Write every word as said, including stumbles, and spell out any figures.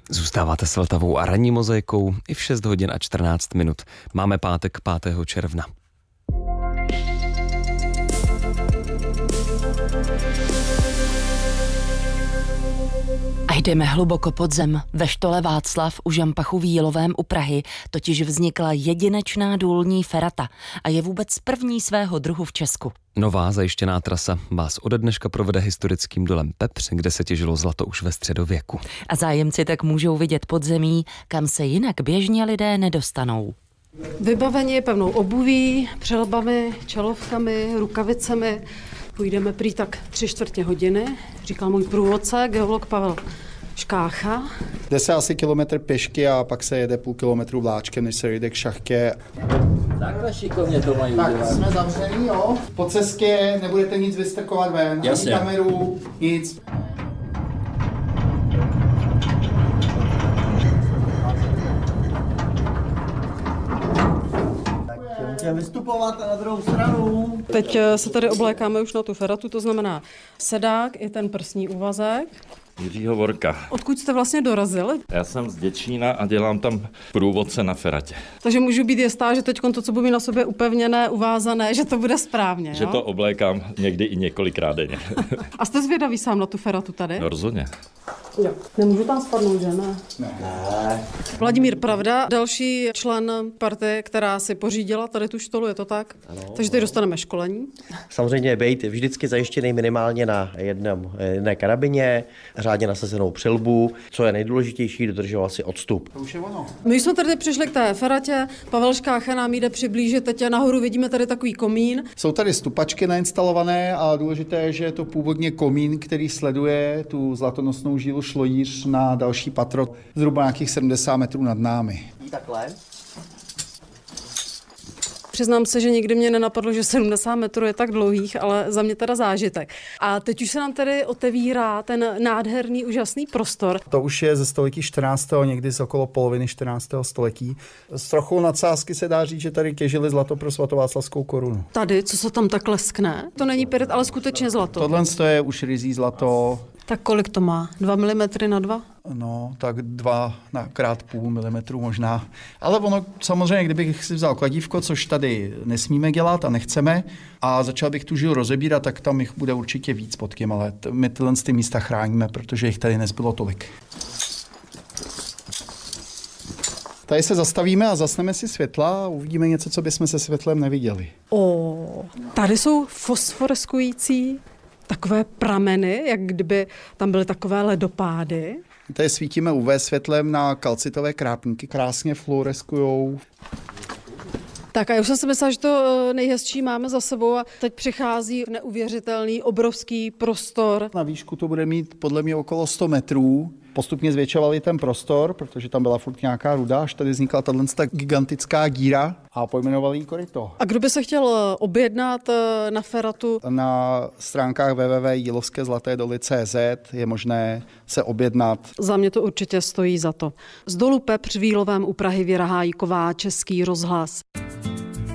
Zůstáváte s Vltavou a ranní mozaikou i v šest hodin a čtrnáct minut. Máme pátek pátého června. A jdeme hluboko pod zem. Ve štole Václav u Žampachu v Jílovém u Prahy totiž vznikla jedinečná důlní ferata a je vůbec první svého druhu v Česku. Nová zajištěná trasa vás ode dneška provede historickým dolem Pepř, kde se těžilo zlato už ve středověku. A zájemci tak můžou vidět podzemí, kam se jinak běžně lidé nedostanou. Vybavení pevnou obuví, přelbami, čelovkami, rukavicemi. Půjdeme prý tak tři čtvrtě hodiny, říkal můj průvodce, geolog Pavel Škácha. Jde se asi kilometr pěšky a pak se jede půl kilometru vláčkem, než se jde k šachtě. Takhle šikovně to mají udělat. Tak jsme zavření, jo. Po cestě nebudete nic vystrkovat ven, Jasně. ani kameru, nic. Můžeme vystupovat na druhou stranu. Teď se tady oblékáme už na tu feratu, to znamená sedák i ten prsní úvazek. Jiřího Vorka. Odkud jste vlastně dorazili? Já jsem z Děčína a dělám tam průvodce na feratě. Takže můžu být jistá, že teď to, co budu mít na sobě upevněné, uvázané, že to bude správně, Že jo? to oblékám někdy i několikrát denně. A jste zvědavý sám na tu feratu tady? No, rozhodně. Jo. Nemůžu tam spadnout, že ne? Ne. Vladimír Pravda, další člen party, která si pořídila tady tu štolu, je to tak? Ano. Takže teď dostaneme školení. Samozřejmě být vždycky zajištěný minimálně na jednom, jedné karabině, řádně nasazenou přilbu, co je nejdůležitější, dodržoval si odstup. To už je ono. My jsme tady přišli k té feratě, Pavel Škácha nám jde přiblížit, teď nahoru vidíme tady takový komín. Jsou tady stupačky nainstalované a důležité je, že je to původně komín, který sleduje tu zlatonosnou žílu Šlojíř na další patro, zhruba nějakých sedmdesát metrů nad námi. Takhle. Přiznám se, že nikdy mě nenapadlo, že sedmdesát metrů je tak dlouhých, ale za mě teda zážitek. A teď už se nám tady otevírá ten nádherný, úžasný prostor. To už je ze století čtrnáctého někdy z okolo poloviny čtrnáctého století. S trochou nadsázky se dá říct, že tady těžili zlato pro svatováclavskou korunu. Tady, co se tam tak leskne, to není pyrit, ale skutečně zlato. Tohle je už rizí zlato. Tak kolik to má? Dva milimetry na dva? No, tak dva na krát půl milimetru možná. Ale ono, samozřejmě, kdybych si vzal kladívko, což tady nesmíme dělat a nechceme, a začal bych tu žil rozebírat, tak tam jich bude určitě víc pod tím, ale my tyhle ty místa chráníme, protože jich tady nezbylo tolik. Tady se zastavíme a zasneme si světla a uvidíme něco, co bychom se světlem neviděli. O, tady jsou fosforeskující takové prameny, jak kdyby tam byly takové ledopády. Tady svítíme U V světlem na kalcitové krápníky, krásně fluoreskujou. Tak a já už jsem si myslela, že to nejhezčí máme za sebou a teď přichází neuvěřitelný, obrovský prostor. Na výšku to bude mít podle mě okolo sto metrů. Postupně zvětšovali ten prostor, protože tam byla furt nějaká ruda, až tady vznikla tato gigantická díra a pojmenovali ji koryto. A kdo by se chtěl objednat na feratu? Na stránkách w w w tečka jílovské zlaté doly tečka cé zet je možné se objednat. Za mě to určitě stojí za to. Z dolu Pepř v Jílovém u Prahy Věra Hájková, Český rozhlas.